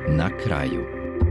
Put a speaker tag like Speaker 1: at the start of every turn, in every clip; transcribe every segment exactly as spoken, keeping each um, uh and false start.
Speaker 1: Na kraju.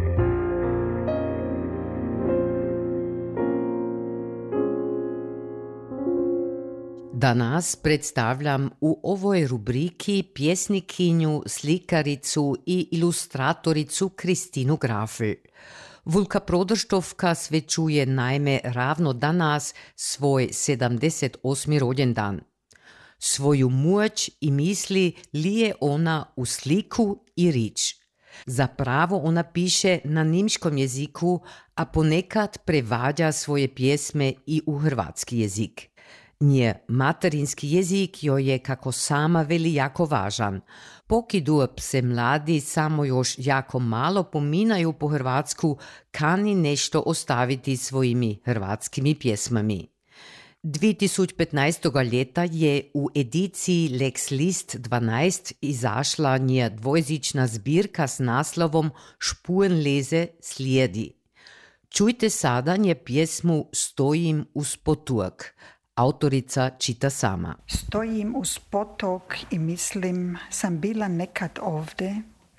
Speaker 2: Danas predstavljam u ovoj rubriki pjesnikinju, slikaricu i ilustratoricu Kristinu Grafl. Vulka Prodrštovka svečuje naime ravno danas svoj sedamdeset osmi rođendan. Svoju moć i misli lije ona u sliku i rič. Zapravo ona piše na nimškom jeziku, a ponekad prevađa svoje pjesme i u hrvatski jezik. Nje materinski jezik joj je, kako sama veli, jako važan. Pokidu se mladi samo još jako malo pominaju po hrvatsku, kani nešto ostaviti svojimi hrvatskimi pjesmami. dvije tisuće petnaestog ljeta je u ediciji Lex List dvanaest izašla nje dvojezična zbirka s naslovom Spurenlese slijedi. Čujte sada nje pjesmu Stojim uz potok. Autorica čita sama.
Speaker 3: Stojim uz potok i mislim, sam bila nekad ovde.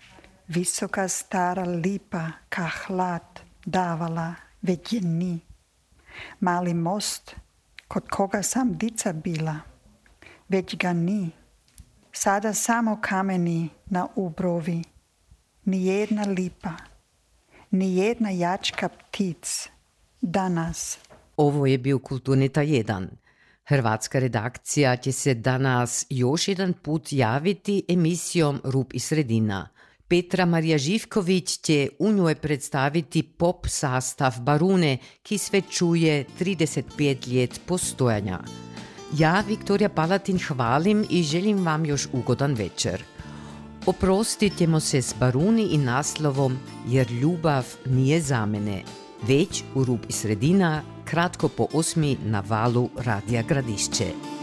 Speaker 3: Visoka stara lipa ka hlad davala, već je ni. Mali most, kod koga sam dica bila, već ga ni. Sada samo kameni na ubrovi, ni jedna lipa, ni jedna jačka ptic, danas.
Speaker 2: Ovo je bio Kulturneta jedan. Hrvatska redakcija će se danas još jedan put javiti emisijom Rub i sredina. Petra Marija Živković će u njoj predstaviti pop sastav Barune, ki svečuje trideset pet ljet postojanja. Ja, Viktorija Palatin, hvalim i želim vam još ugodan večer. Oprostitjemo se s Baruni i naslovom Jer ljubav nije za mene. Već u Rub i sredina, kratko po osmi na valu Radija Gradišće.